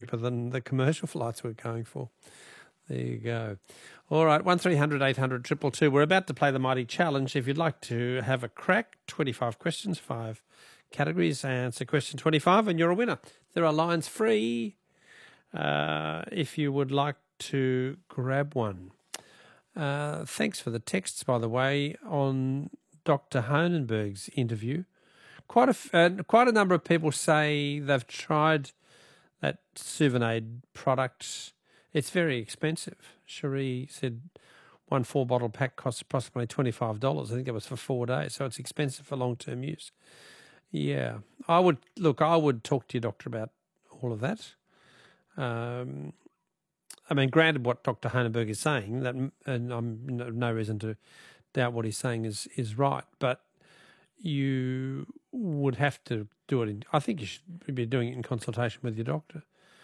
cheaper than the commercial flights we're going for. There you go. All right, 1300 800 222. We're about to play the Mighty Challenge. If you'd like to have a crack, 25 questions, 5 categories, answer question 25, and you're a winner. There are lines free if you would like to grab one. Thanks for the texts, by the way, on Dr. Honenberg's interview. Quite a number of people say they've tried that Souvenade product. It's very expensive. Cherie said one 4-bottle pack costs approximately $25. I think that was for 4 days, so it's expensive for long-term use. Yeah, I would talk to your doctor about all of that. I mean, granted, what Dr. Honenberg is saying, that, and I'm no reason to doubt what he's saying is right, but you would have to do it. I think you should be doing it in consultation with your doctor.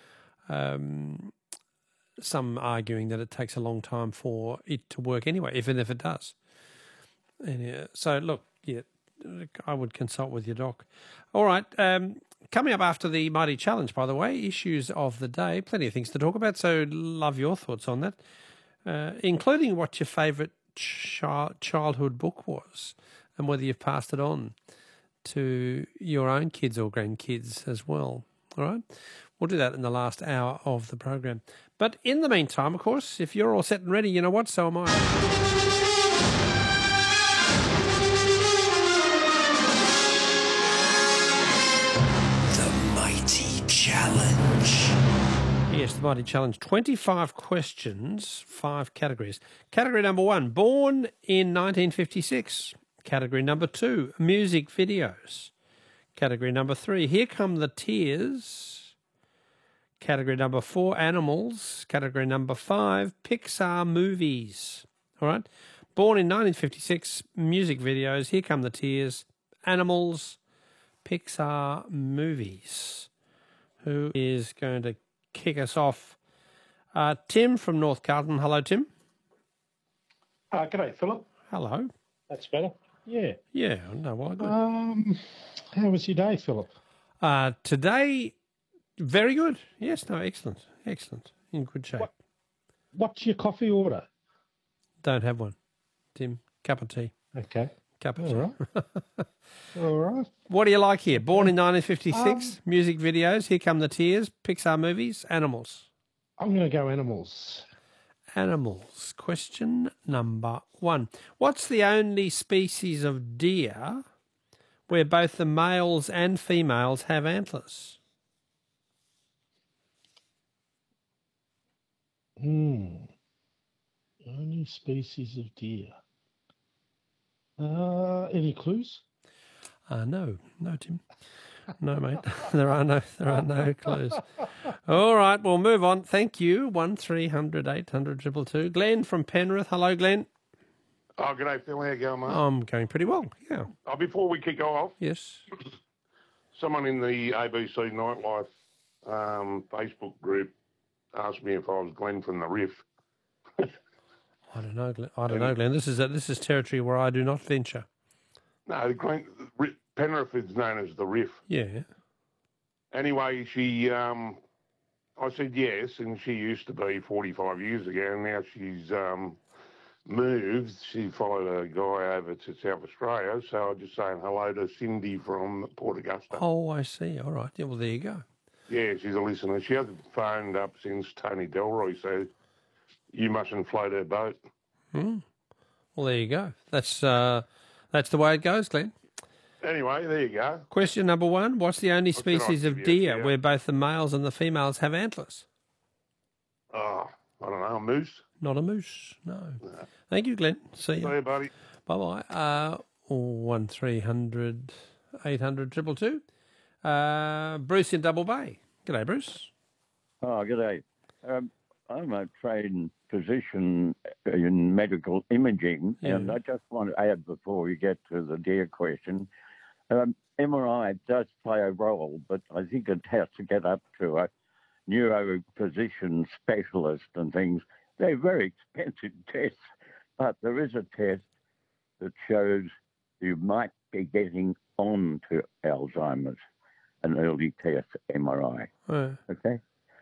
Some arguing that it takes a long time for it to work anyway, even if it does. And so, look, yeah, I would consult with your doc. All right. Coming up after the Mighty Challenge, by the way, issues of the day, plenty of things to talk about, so love your thoughts on that, including what your favourite childhood book was and whether you've passed it on to your own kids or grandkids as well. All right? We'll do that in the last hour of the program. But in the meantime, of course, if you're all set and ready, you know what? So am I. Challenge. Yes, the Mighty Challenge. 25 questions, 5 categories. Category number 1, born in 1956. Category number 2, music videos. Category number 3, Here Come the Tears. Category number 4, animals. Category number 5, Pixar movies. All right. Born in 1956, music videos. Here Come the Tears, animals, Pixar movies. Who is going to kick us off? Tim from North Carlton. Hello, Tim. G'day, Philip. Hello. That's better. Yeah. Yeah, no, why good. How was your day, Philip? Today, very good. Yes, no, excellent. Excellent. In good shape. What's your coffee order? Don't have one, Tim. Cup of tea. Okay. Cup of tea. All right. All right. What do you like here? Born in 1956, music videos, Here Come the Tears, Pixar movies, animals. I'm going to go animals. Animals. Question number 1. What's the only species of deer where both the males and females have antlers? Only species of deer. Any clues? No, Tim. No, mate. There are no clues. All right, we'll move on. Thank you. 1300 800 222. Glenn from Penrith. Hello, Glenn. Oh, g'day, Phil. How you going, mate? I'm going pretty well. Yeah. Oh, before we kick off, Yes. someone in the ABC Nightlife Facebook group asked me if I was Glenn from the Riff. I don't know, Glenn. This is territory where I do not venture. No, Penrith is known as the Riff. Yeah. Anyway, I said yes, and she used to be 45 years ago, and now she's moved. She followed a guy over to South Australia, so I'm just saying hello to Cindy from Port Augusta. Oh, I see. All right. Yeah, well, there you go. Yeah, she's a listener. She hasn't phoned up since Tony Delroy, so you mustn't float her boat. Well, there you go. That's the way it goes, Glenn. Anyway, there you go. Question number 1. What's the only species of deer where both the males and the females have antlers? Oh, I don't know, a moose? Not a moose, no. Thank you, Glenn. See you. See you, buddy. Bye-bye. 1300 800 222. Bruce in Double Bay. G'day, Bruce. Oh, g'day. I'm a trained physician in medical imaging, and I just want to add before we get to the deer question, MRI does play a role, but I think it has to get up to a neurophysician specialist and things. They're very expensive tests, but there is a test that shows you might be getting on to Alzheimer's, an early test MRI. Okay?